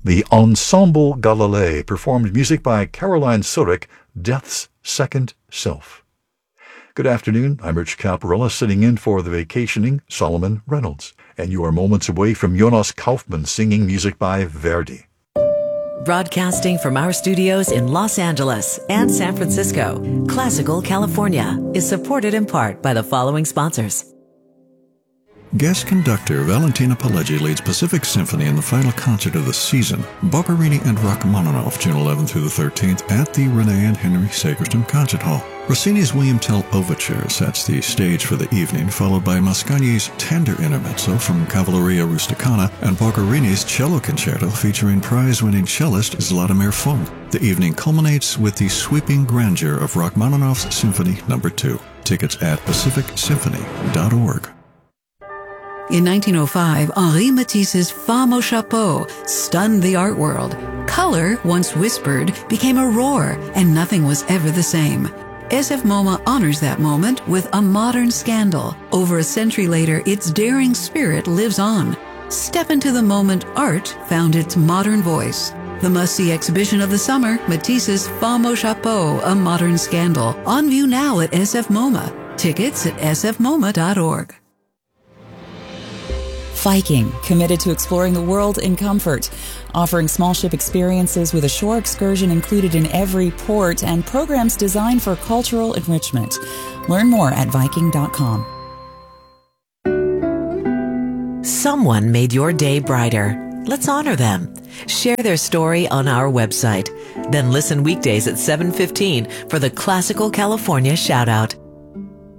The Ensemble Galilée performed music by Caroline Surik, Death's Second Self. Good afternoon, I'm Rich Caparella, sitting in for the vacationing Solomon Reynolds, and you are moments away from Jonas Kaufmann singing music by Verdi. Broadcasting from our studios in Los Angeles and San Francisco, Classical California is supported in part by the following sponsors. Guest conductor Valentina Pileggi leads Pacific Symphony in the final concert of the season, Boccherini and Rachmaninoff, June 11th through the 13th at the Renee and Henry Sagerstrom Concert Hall. Rossini's William Tell Overture sets the stage for the evening, followed by Mascagni's Tender Intermezzo from Cavalleria Rusticana and Boccherini's Cello Concerto featuring prize-winning cellist Zlatomir Fung. The evening culminates with the sweeping grandeur of Rachmaninoff's Symphony No. 2. Tickets at pacificsymphony.org. In 1905, Henri Matisse's Femme au Chapeau stunned the art world. Color, once whispered, became a roar, and nothing was ever the same. SF MoMA honors that moment with a modern scandal. Over a century later, its daring spirit lives on. Step into the moment art found its modern voice. The must-see exhibition of the summer, Matisse's Femme au Chapeau, A Modern Scandal. On view now at SF MoMA. Tickets at sfmoma.org. Viking, committed to exploring the world in comfort, offering small ship experiences with a shore excursion included in every port and programs designed for cultural enrichment. Learn more at Viking.com. Someone made your day brighter. Let's honor them. Share their story on our website. Then listen weekdays at 7:15 for the Classical California Shoutout.